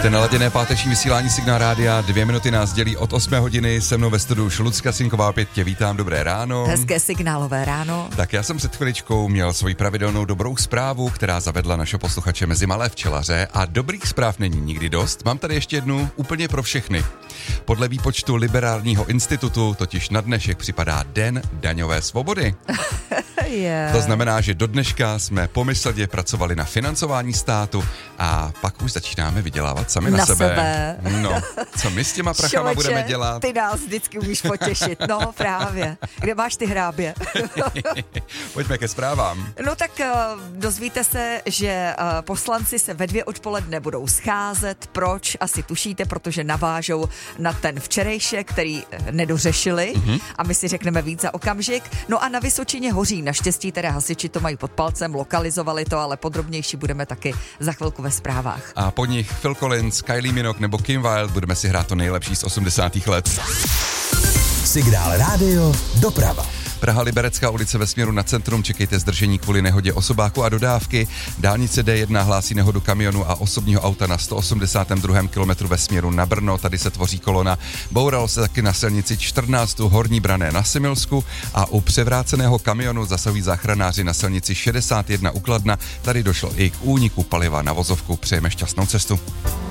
Máte naladěné páteční vysílání Signál Rádia, 2 minuty nás dělí od 8 hodiny, se mnou ve studiu Lucka Sinková, opět tě vítám, dobré ráno. Hezké signálové ráno. Tak já jsem před chviličkou měl svoji pravidelnou dobrou zprávu, která zavedla našeho posluchače mezi malé včelaře a dobrých zpráv není nikdy dost. Mám tady ještě jednu úplně pro všechny. Podle výpočtu Liberálního institutu totiž na dnešek připadá Den daňové svobody. To znamená, že do dneška jsme pomyslně pracovali na financování státu a pak už začínáme vydělávat sami na sebe. No, co my s těma prachama budeme dělat? Ty nás vždycky umíš potěšit, no právě. Kde máš ty hrábě? Pojďme ke zprávám. No tak dozvíte se, že poslanci se ve 2 odpoledne budou scházet. Proč? Asi tušíte, protože navážou na ten včerejšek, který nedořešili a my si řekneme víc za okamžik. No a na Vysočině hoří. Naštěstí teda hasiči to mají pod palcem, lokalizovali to, ale podrobnější budeme taky za chvilku ve zprávách. A po nich Phil Collins, Kylie Minogue nebo Kim Wilde, budeme si hrát to nejlepší z 80. let. Signál Rádio, doprava. Praha Liberecká ulice ve směru na centrum, čekejte zdržení kvůli nehodě osobáku a dodávky. Dálnice D1 hlásí nehodu kamionu a osobního auta na 182. kilometru ve směru na Brno, tady se tvoří kolona. Bouralo se taky na silnici 14 Horní Branné na Semilsku a u převráceného kamionu zasahují záchranáři na silnici 61 u Kladna, tady došlo i k úniku paliva na vozovku. Přejeme šťastnou cestu.